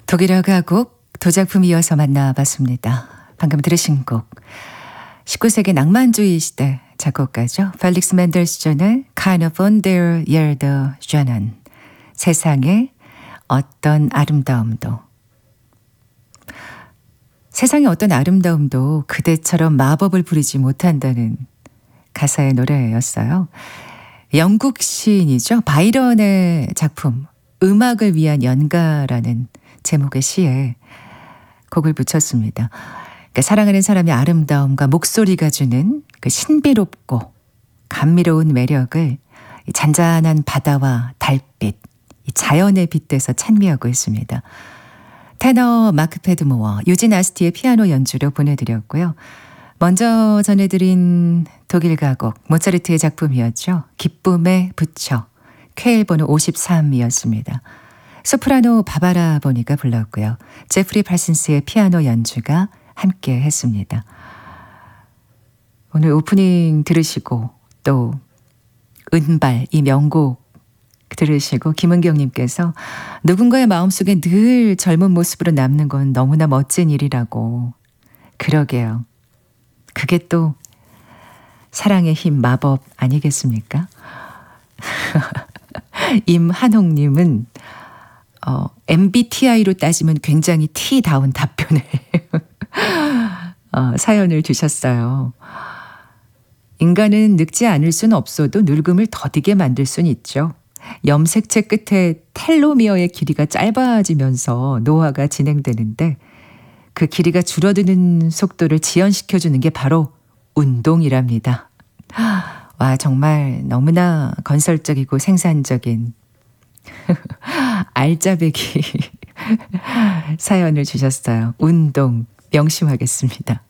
독일어 가곡 두 작품 이어서 만나봤습니다. 방금 들으신 곡 19세기 낭만주의 시대 작곡가죠. 펠릭스 맨델스존의 Keine von der Erde schönen 세상의 어떤 아름다움도 세상의 어떤 아름다움도 그대처럼 마법을 부리지 못한다는 가사의 노래였어요. 영국 시인이죠. 바이런의 작품 음악을 위한 연가라는 제목의 시에 곡을 붙였습니다. 그러니까 사랑하는 사람의 아름다움과 목소리가 주는 그 신비롭고 감미로운 매력을 잔잔한 바다와 달빛, 이 자연에 빗대서 찬미하고 있습니다. 테너 마크 페드모어, 유진 아스티의 피아노 연주로 보내드렸고요. 먼저 전해드린 독일 가곡 모차르트의 작품이었죠. 기쁨의 부처, 퀘일 번호 53이었습니다. 소프라노 바바라 보니가 불렀고요. 제프리 팔슨스의 피아노 연주가 함께 했습니다. 오늘 오프닝 들으시고 또 은발 이 명곡 들으시고 김은경님께서 누군가의 마음속에 늘 젊은 모습으로 남는 건 너무나 멋진 일이라고. 그러게요. 그게 또 사랑의 힘 마법 아니겠습니까? 임한홍님은 MBTI로 따지면 굉장히 T다운 답변을 사연을 주셨어요. 인간은 늙지 않을 수는 없어도 늙음을 더디게 만들 수는 있죠. 염색체 끝에 텔로미어의 길이가 짧아지면서 노화가 진행되는데 그 길이가 줄어드는 속도를 지연시켜주는 게 바로 운동이랍니다. 와, 정말 너무나 건설적이고 생산적인 알짜배기 사연을 주셨어요. 운동 명심하겠습니다.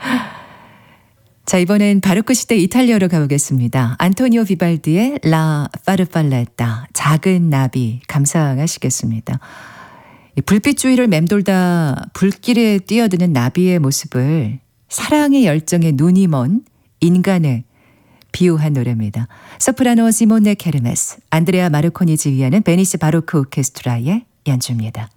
자, 이번엔 바로크 시대 이탈리아로 가보겠습니다. 안토니오 비발디의 라 파르팔레타 작은 나비 감상하시겠습니다. 불빛주의를 맴돌다 불길에 뛰어드는 나비의 모습을 사랑의 열정에 눈이 먼 인간의 비유한 노래입니다. 소프라노 시모네 케르메스, 안드레아 마르코니 지휘하는 베니스 바로크 오케스트라의 연주입니다.